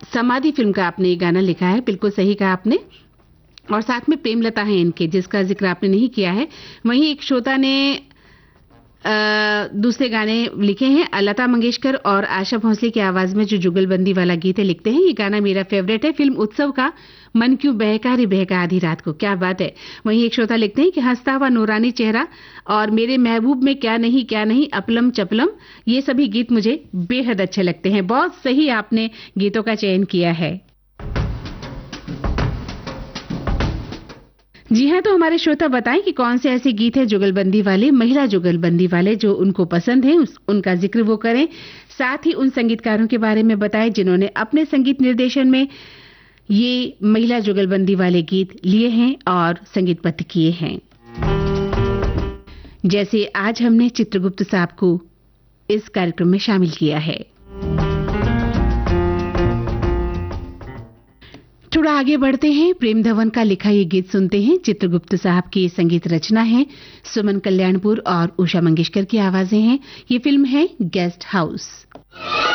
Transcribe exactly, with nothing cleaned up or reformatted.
समाधि फिल्म का आपने ये गाना लिखा है, बिल्कुल सही कहा आपने। और साथ में प्रेमलता है इनके, जिसका जिक्र आपने नहीं किया है। वहीं एक श्रोता ने आ, दूसरे गाने लिखे हैं, लता मंगेशकर और आशा भोसले की आवाज में जो जुगलबंदी वाला गीत है, लिखते हैं ये गाना मेरा फेवरेट है, फिल्म उत्सव का, मन क्यों बहका रे बहका आधी रात को। क्या बात है। वहीं एक श्रोता लिखते हैं कि हंसता हुआ नूरानी चेहरा और मेरे महबूब में क्या नहीं क्या नहीं, अपलम चपलम, ये सभी गीत मुझे बेहद अच्छे लगते हैं। बहुत सही आपने गीतों का चयन किया है। जी हाँ, तो हमारे श्रोता बताएं कि कौन से ऐसे गीत हैं जुगलबंदी वाले, महिला जुगलबंदी वाले, जो उनको पसंद है, उस, उनका जिक्र वो करें। साथ ही उन संगीतकारों के बारे में बताएं जिन्होंने अपने संगीत निर्देशन में ये महिला जुगलबंदी वाले गीत लिए हैं और संगीतबद्ध किए हैं। जैसे आज हमने चित्रगुप्त साहब को इस कार्यक्रम में शामिल किया है। थोड़ा आगे बढ़ते हैं, प्रेम धवन का लिखा ये गीत सुनते हैं। चित्रगुप्त साहब की संगीत रचना है, सुमन कल्याणपुर और उषा मंगेशकर की आवाजें हैं। ये फिल्म है गेस्ट हाउस।